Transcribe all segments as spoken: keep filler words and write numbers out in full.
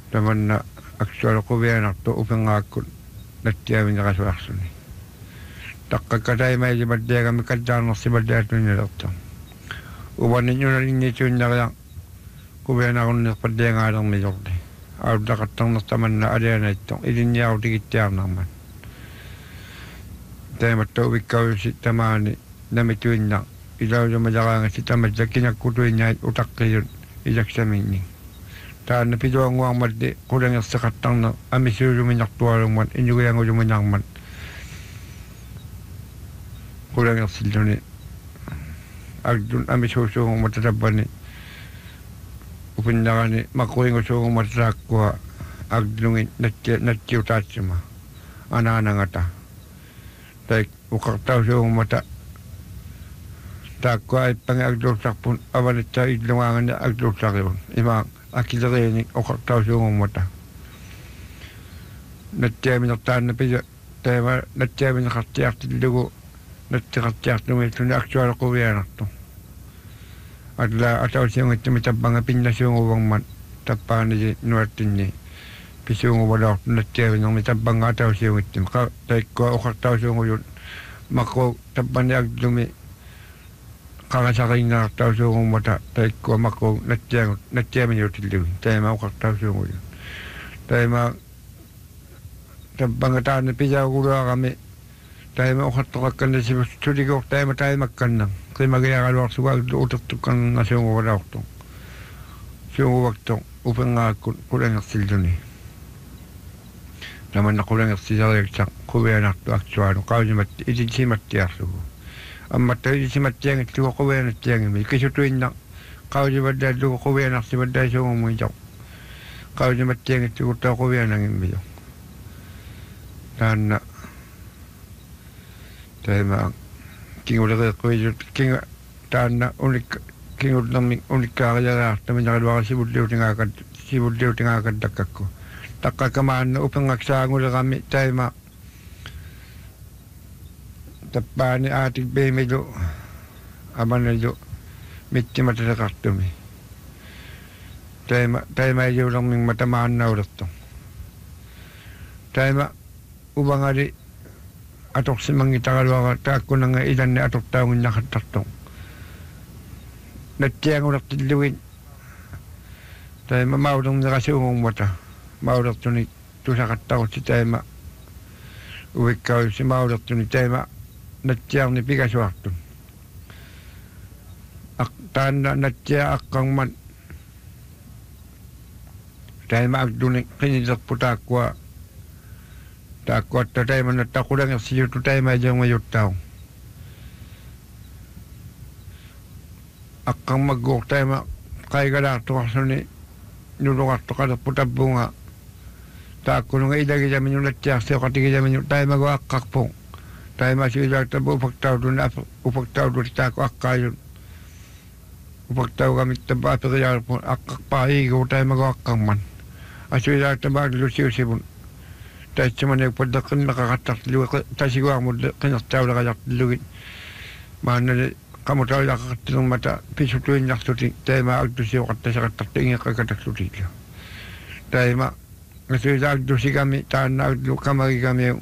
Taman na aksual ko biya nakto upang akon natya min nakaswaksuni. Takkakatay may libadya kami kadang si badya ito nilakto. Uban ninyo na rin nito yung nakayang kubiya na akong napadya nga lang may yokte. Araw na katang nastaman na adya na ito. Idin niya ako tikitya naman. Tayo matawik ka yung si tamani na mituin na. Ilaw yung madakang si tamadya kinakutuin niya utak kayo ilak sa mining. Taan na pito ang uwang mati kulang yung sa katang na amisyo luminak tuwalong man inyo kaya ng luminak man. Kulang yung silo ni agdun amisyo sungong matataban ni upindakan ni makuling sungong matatakwa agdungin natyo tatsima ana-ana nga ta. Tayo ukaktaw sungong mata takwa ay pang-agdosak pun awalit sa idlungangan na agdosak yun. Imang akilarinig ukaktaw sungong mata. Natyamin ang taan na pisa tayo natyamin ang katiyak tilugo natyakat nung ito na aktual ko riyanak to. At la ataw siyang ito mitabang pinas yung uwang man tapangan na nuwartin ni pisung uwalak natyamin ang mitabang ataw siyang ito maka tayo ko ukaktaw siyang yun mako tapan ni agdumi kakasakay na aktaw siyang mata tayo ko mako natyamin yung tilugo tayo ma ukaktaw siyang yun tayo ma tabang ataan na pisa kura kami tayo maukatakakan na si Sudigok tayo tayo magkanang kaya magayakalwak suwag utak tukang nga siyang uwalak to siyang uwag to upang nga kulang aksil dun eh naman na kulang aksil sa reksak kuwaya na to aktuano kao si mati itin si matiyar sugo ang matay si matiyang ito ko kuwaya na tiyang imi kisutuin na kao si badda ito ko kuwaya na si badda siyang umujaw kao si matiyang ito ko tao kuwaya na imi tahan na tayo ma kingulak ko yun king taan na unik kingul namin unik kakaya namin nakalwa ka si budliw tingakad si budliw tingakad takak ko takakamaan na upang aksangul kami tayo ma tapaan ni ating bay medyo aman na yun medyo matatakak tumi tayo ma tayo ma yun lang ming matamaan na ulit to tayo ma ubang ari atok si mangita kalwa ka tako na nga ilan ni atok taong nakatatong. Natiyang ulat tiluin. Tayo mamaulong na kasi umong mata. Maulat to ni to sa katawang si tayo ma. Uwik ka si maulat to ni tayo ma. Natiyang ni pikas wakto. Aktaan na natiyang akang man. Tayo ma agdunik kinidak putakwa. Takot na tayo man natakulang ang siyo to tayo may diyang mayot tao. Akang mag-gok tayo ma kaya ka na ito kaso ni nulungat to ka na putab bunga. Tako nung ilagay namin yung natyak siyo katigay namin yung tayo mag-akak po. Tayo masilag tabo upagtaw doon na upagtaw doon tako akayon. Upagtaw kami taba apiriyal po akak pahigaw tayo mag-akang man. Asilag taba aglusiyo sibon. Tayo cuma nagpadakan nakakatak luwag tayo siguro mo kinastaw na kayak luwag mana kamu tahu nakakatilong mata pisutuin nak suti tayo maagdusiyo kata sa katak tingin kakatak suti tayo ma nasulit agdusi kami tayo na agdu kamari kami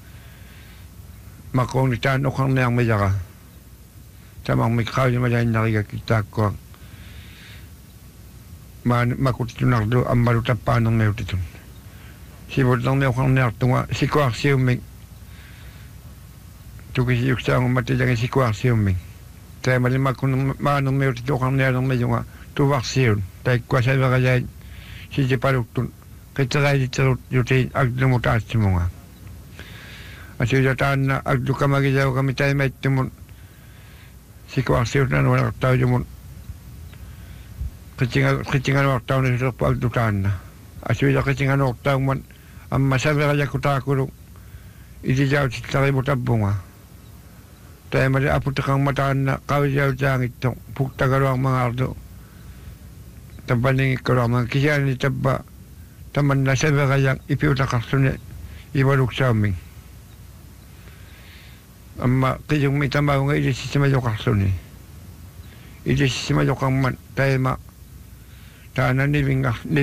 makong tayo ukang na yung mayaka tamang may kaw yung malayin nakikakita ko makutit yung nakdo ang malutap pa ng ngayon dito sibot lang na ukang naktunga si Kwak Siuming tuki si Yuksa ang matilang si Kwak Siuming tayo malimag kung maanong mayo dito ukang nayarang mayo nga tuwak siyon tayo kwa sa iba kaya si Jipaluktun kaya tayo dito yutin agdo mo taas si mga at siya taan na agdo ka magisaw kami tayo may timon si Kwak Siyon na wala tao yung kitingan wak tao na sila po agdo taan na at siya kitingan wak tao man ang masabi kaya kutakulong itijaw si taray mo tabunga tayo mali aputakang mataan na kawisaw siyang itong pugtagalawang mga ardo tabaning ikalawang mga kisyan ni taba taman na sabi kayang ipiutakaksun iwaluk sa aming amma kayong may tamaw nga iti si simayokaksun eh iti si simayokang man tayo ma tahanan ni